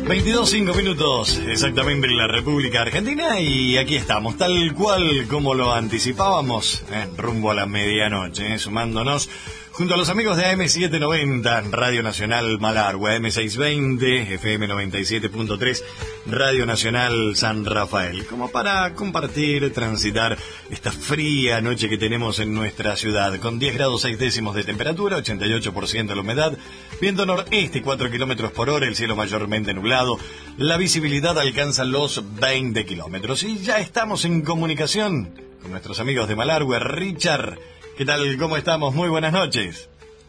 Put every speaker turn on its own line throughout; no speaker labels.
22:05 exactamente en la República Argentina, y aquí estamos, tal cual como lo anticipábamos, rumbo a la medianoche, sumándonos junto a los amigos de AM790, Radio Nacional Malargüe, AM620, FM 97.3, Radio Nacional San Rafael, como para compartir, transitar esta fría noche que tenemos en nuestra ciudad, con 10 grados 6 décimos de temperatura, 88% de la humedad, viento noreste 4 kilómetros por hora, el cielo mayormente nublado, la visibilidad alcanza los 20 kilómetros. Y ya estamos en comunicación con nuestros amigos de Malargüe. Richard, ¿qué tal? ¿Cómo estamos? Muy buenas noches.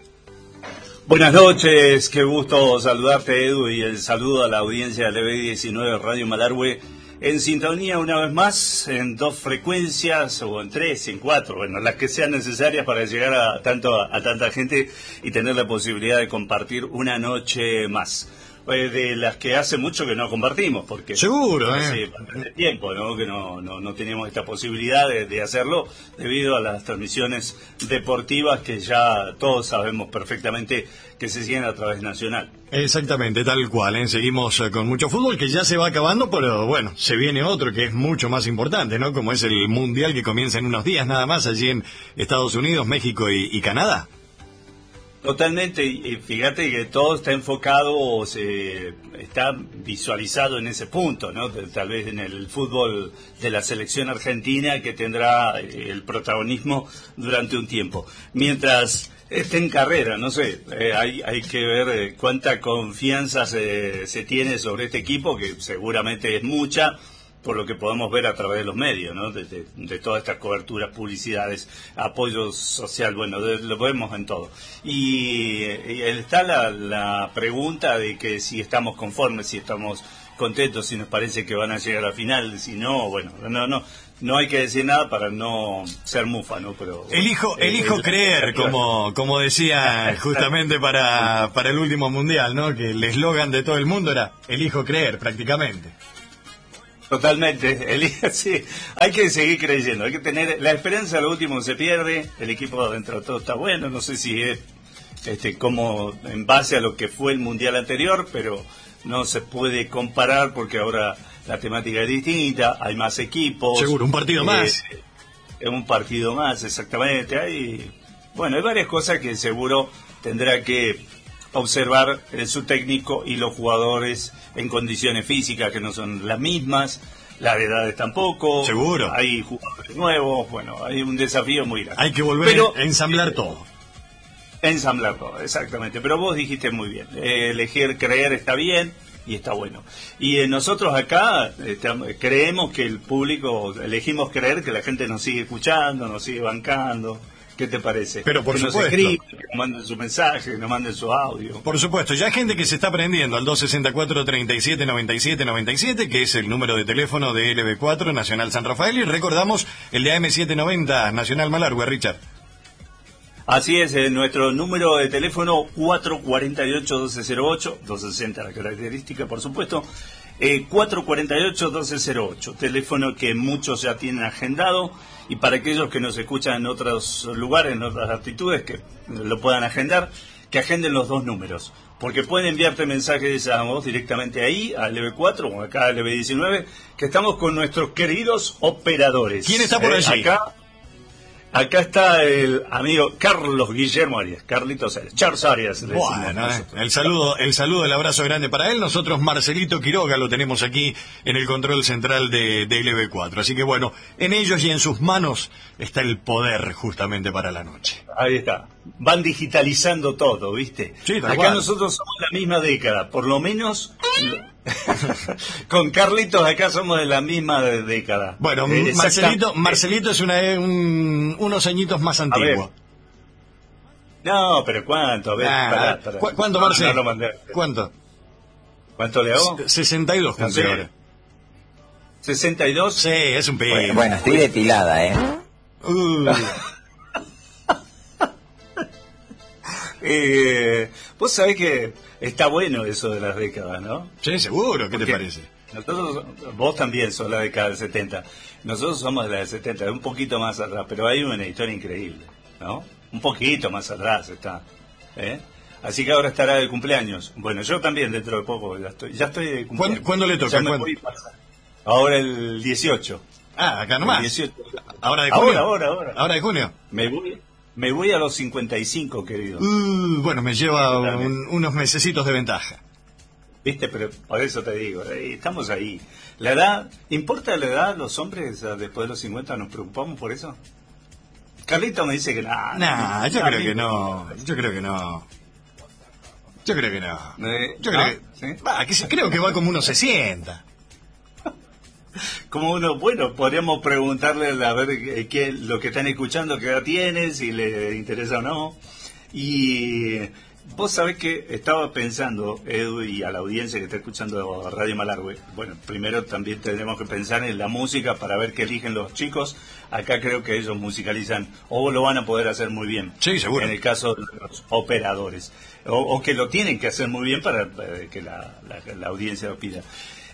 Buenas noches, qué gusto saludarte, Edu, y el saludo a la audiencia de TV19 Radio Malargüe, en sintonía una vez más, en 2 frecuencias, o en 3, en 4, bueno, las que sean necesarias para llegar a tanta gente y tener la posibilidad de compartir una noche más. De las que hace mucho que no compartimos, porque
seguro,
hace bastante tiempo, ¿no? Que no teníamos esta posibilidad de hacerlo debido a las transmisiones deportivas que ya todos sabemos perfectamente que se siguen a través nacional.
Exactamente, tal cual, seguimos con mucho fútbol que ya se va acabando, pero bueno, se viene otro que es mucho más importante, ¿no? Como es el Mundial, que comienza en unos días nada más allí en Estados Unidos, México y Canadá.
Totalmente, y fíjate que todo está enfocado, está visualizado en ese punto, ¿no? Tal vez en el fútbol de la selección argentina, que tendrá el protagonismo durante un tiempo. Mientras esté en carrera, no sé, hay que ver cuánta confianza se tiene sobre este equipo, que seguramente es mucha, por lo que podemos ver a través de los medios, ¿no? De todas estas coberturas, publicidades, apoyo social, bueno, lo vemos en todo. Y está la pregunta de que si estamos conformes, si estamos contentos, si nos parece que van a llegar a la final, si no, bueno, no hay que decir nada para no ser mufa, ¿no? Pero
elijo creer, como decía justamente para el último mundial, ¿no? Que el eslogan de todo el mundo era elijo creer, prácticamente.
Totalmente, sí, hay que seguir creyendo, hay que tener la esperanza. Lo último se pierde, el equipo dentro de todo está bueno, no sé si es como en base a lo que fue el mundial anterior, pero no se puede comparar porque ahora la temática es distinta, hay más equipos.
Seguro, un partido más.
Un partido más, exactamente. Hay varias cosas que seguro tendrá que observar su técnico y los jugadores en condiciones físicas que no son las mismas, las edades tampoco.
Seguro.
Hay jugadores nuevos, hay un desafío muy grande.
Hay que volver a ensamblar todo.
Ensamblar todo, exactamente. Pero vos dijiste muy bien, elegir creer está bien y está bueno. Y nosotros acá creemos que el público, elegimos creer que la gente nos sigue escuchando, nos sigue bancando. ¿Qué te parece?
Pero por supuesto.
Nos escriben, que nos manden su mensaje, que nos manden su audio.
Por supuesto, ya hay gente que se está prendiendo al 264-3797-97, que es el número de teléfono de LB4 Nacional San Rafael, y recordamos el de AM790 Nacional Malargüe, Richard.
Así es, nuestro número de teléfono 448-1208, 260 la característica, por supuesto, 448-1208, teléfono que muchos ya tienen agendado, y para aquellos que nos escuchan en otros lugares, en otras latitudes, que lo puedan agendar, que agenden los 2 números, porque pueden enviarte mensajes a vos directamente ahí, al LB4 o acá al LB19, que estamos con nuestros queridos operadores.
¿Quién está por allí?
Acá está el amigo Carlos Guillermo Arias, Carlitos Arias, Charles Arias.
Bueno, el saludo, el abrazo grande para él. Nosotros Marcelito Quiroga lo tenemos aquí en el control central de LB4. Así que bueno, en ellos y en sus manos está el poder justamente para la noche.
Ahí está. Van digitalizando todo, ¿viste?
Sí,
acá
cual.
Nosotros somos la misma década, por lo menos con Carlitos acá somos de la misma década.
Bueno, Marcelito es unos añitos más antiguo.
No, pero ¿cuánto? A ver, pará.
¿Cuánto, Marce?
No
¿Cuánto?
¿Cuánto le hago?
62, no sé. Ahora.
¿62?
Sí, es un pibe.
Bueno, estoy depilada,
Vos sabés que está bueno eso de las décadas, ¿no?
Sí, seguro. ¿Qué te parece?
Nosotros, vos también sos la década del 70. Nosotros somos de la del 70, un poquito más atrás, pero hay una historia increíble, ¿no? Un poquito más atrás está. Así que ahora estará de cumpleaños. Bueno, yo también dentro de poco ya estoy de cumpleaños.
¿Cuándo le toca?
Ya me voy a pasar. Ahora el 18.
Ah, acá nomás.
El 18.
¿Ahora de junio?
Ahora.
¿Ahora de junio?
Me voy a los 55, querido.
Bueno, me lleva unos mesecitos de ventaja.
¿Viste? Pero por eso te digo, estamos ahí. ¿La edad, importa la edad los hombres después de los 50? ¿Nos preocupamos por eso? Carlito me dice que nada.
Nah, yo creo que no. Yo creo que no. Yo creo que no. Yo creo que... ¿Sí? Creo que va como unos 60.
Como uno, bueno, podríamos preguntarle a ver lo que están escuchando, qué edad tiene, si le interesa o no. Y vos sabés que estaba pensando, Edu, y a la audiencia que está escuchando Radio Malargüe, bueno, primero también tenemos que pensar en la música para ver qué eligen los chicos. Acá creo que ellos musicalizan, o lo van a poder hacer muy bien.
Sí, seguro.
En el caso de los operadores. O que lo tienen que hacer muy bien para que la audiencia lo pida.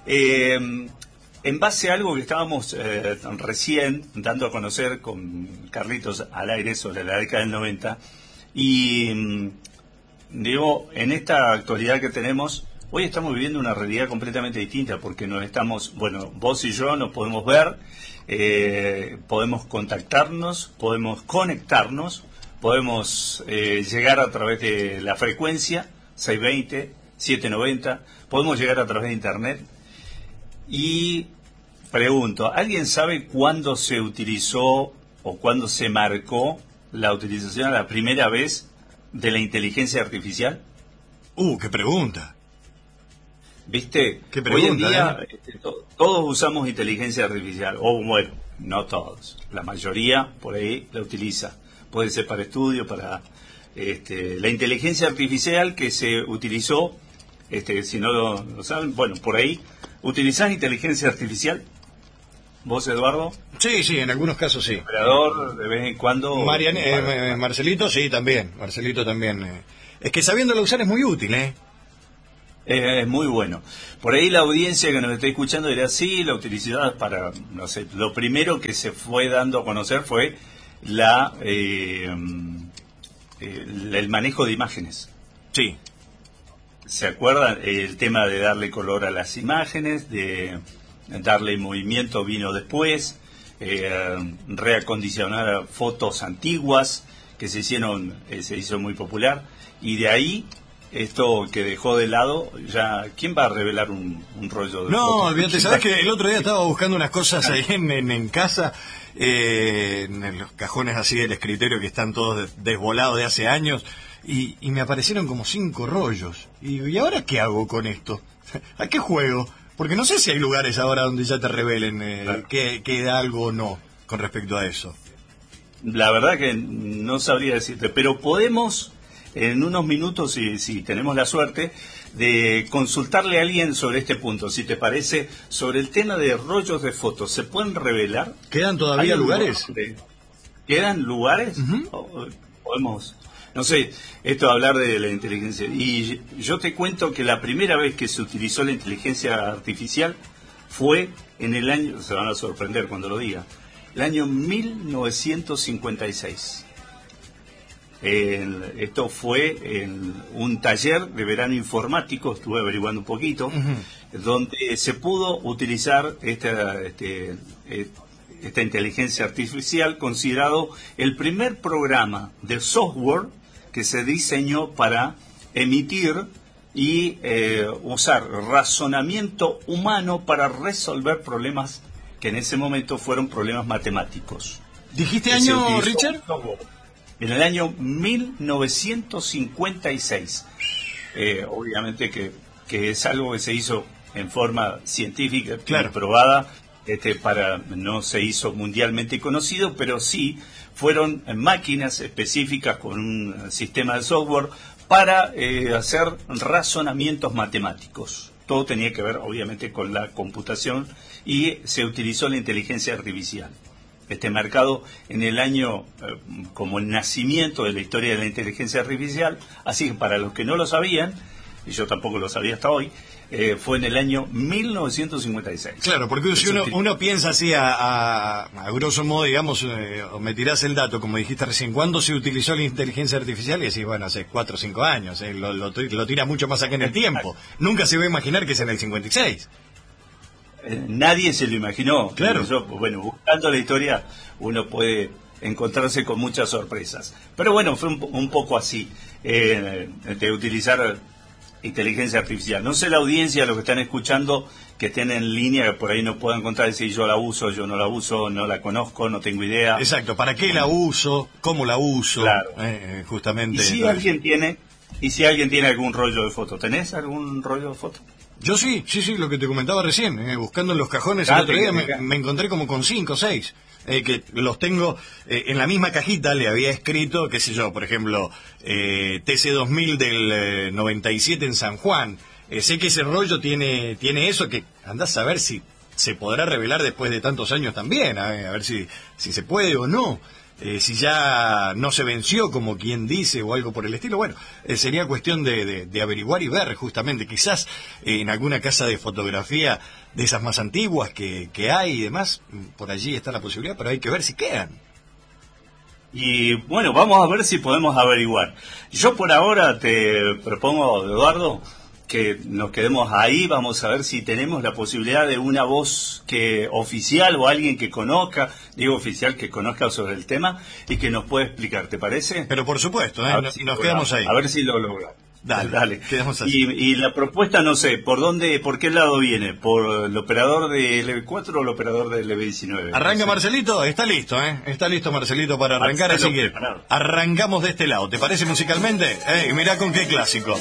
En base a algo que estábamos recién dando a conocer con Carlitos al aire sobre la década del 90, y digo, en esta actualidad que tenemos, hoy estamos viviendo una realidad completamente distinta, porque nos estamos, bueno, vos y yo nos podemos ver, podemos contactarnos, podemos conectarnos, podemos llegar a través de la frecuencia 620, 790, podemos llegar a través de internet. Y pregunto, ¿alguien sabe cuándo se utilizó o cuándo se marcó la utilización a la primera vez de la inteligencia artificial?
¡Qué pregunta!
¿Viste?
¿Qué pregunta?
Hoy en día todos usamos inteligencia artificial, o bueno, no todos, la mayoría por ahí la utiliza. Puede ser para estudio, para la inteligencia artificial que se utilizó, si no lo saben, bueno, por ahí. ¿Utilizás inteligencia artificial? ¿Vos, Eduardo?
Sí, en algunos casos sí.
¿Operador de vez en cuando?
Marcelito, sí, también. Marcelito también. Es que sabiéndolo usar es muy útil, ¿eh?
Es muy bueno. Por ahí la audiencia que nos está escuchando dirá, sí, la utilidad para, no sé, lo primero que se fue dando a conocer fue el manejo de imágenes.
Sí.
¿Se acuerdan? El tema de darle color a las imágenes, de darle movimiento vino después, reacondicionar fotos antiguas que se hizo muy popular, y de ahí esto que dejó de lado, ya ¿quién va a revelar un rollo de
no,
fotos?
olvídate, sabes que el otro día estaba buscando unas cosas ahí en casa, en los cajones así del escritorio que están todos desvolados de hace años. Y me aparecieron como 5 rollos. ¿Y ahora qué hago con esto? ¿A qué juego? Porque no sé si hay lugares ahora donde ya te revelen
claro,
que algo o no con respecto a eso.
La verdad que no sabría decirte, pero podemos en unos minutos, si tenemos la suerte, de consultarle a alguien sobre este punto, si te parece, sobre el tema de rollos de fotos. ¿Se pueden revelar?
¿Quedan todavía lugares?
¿Quedan lugares?
Uh-huh.
Podemos... No sé, esto de hablar de la inteligencia. Y yo te cuento que la primera vez que se utilizó la inteligencia artificial fue en el año, se van a sorprender cuando lo diga, el año 1956. Esto fue en un taller de verano informático, estuve averiguando un poquito, uh-huh, donde se pudo utilizar esta inteligencia artificial, considerado el primer programa de software que se diseñó para emitir y usar razonamiento humano para resolver problemas que en ese momento fueron problemas matemáticos.
¿Dijiste año, Richard?
En el año 1956. Obviamente que es algo que se hizo en forma científica, claro, probada, no se hizo mundialmente conocido, pero sí fueron máquinas específicas con un sistema de software para hacer razonamientos matemáticos. Todo tenía que ver, obviamente, con la computación, y se utilizó la inteligencia artificial. Este mercado, en el año, como el nacimiento de la historia de la inteligencia artificial, así que para los que no lo sabían, y yo tampoco lo sabía hasta hoy, fue en el año 1956.
Claro, porque si uno piensa así a grosso modo, digamos, o me tirás el dato, como dijiste recién, ¿cuándo se utilizó la inteligencia artificial? Y decís, bueno, hace 4 o 5 años, lo tira mucho más acá en el tiempo. Nunca se va a imaginar que sea en el 56.
Nadie se lo imaginó.
Claro.
Bueno, buscando la historia uno puede encontrarse con muchas sorpresas. Pero bueno, fue un poco así, de utilizar inteligencia artificial. No sé la audiencia, los que están escuchando, que estén en línea, que por ahí no puedan contar si yo la uso, yo no la uso, no la conozco, no tengo idea.
Exacto, ¿para qué la uso? ¿Cómo la uso?
Claro.
Justamente.
Y si alguien tiene algún rollo de foto, ¿tenés algún rollo de foto?
Yo sí, lo que te comentaba recién, buscando en los cajones el otro día me encontré como con 5 o 6, que los tengo en la misma cajita, le había escrito, qué sé yo, por ejemplo, TC2000 del 97 en San Juan. Sé que ese rollo tiene eso, que andás a ver si se podrá revelar después de tantos años también, a ver si se puede o no. Si ya no se venció, como quien dice, o algo por el estilo, bueno, sería cuestión de averiguar y ver, justamente, quizás en alguna casa de fotografía de esas más antiguas que hay y demás, por allí está la posibilidad, pero hay que ver si quedan.
Y bueno, vamos a ver si podemos averiguar. Yo por ahora te propongo, Eduardo, que nos quedemos ahí, vamos a ver si tenemos la posibilidad de una voz oficial o alguien que conozca, digo oficial, que conozca sobre el tema y que nos pueda explicar, ¿te parece?
Pero por supuesto, nos quedamos ahí.
A ver si lo logramos. Dale.
Quedamos así.
Y la propuesta, no sé, ¿por qué lado viene? ¿Por el operador de LB4 o el operador de LB19?
Arranca Marcelito, está listo, Está listo Marcelito para arrancar, así que arrancamos de este lado. ¿Te parece musicalmente? Mirá con qué clásico.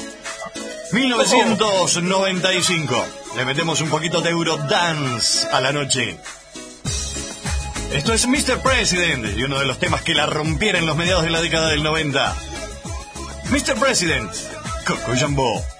1995. Le metemos un poquito de Eurodance a la noche. Esto es Mr. President y uno de los temas que la rompieron en los mediados de la década del 90. Mr. President, Coco Jumbo.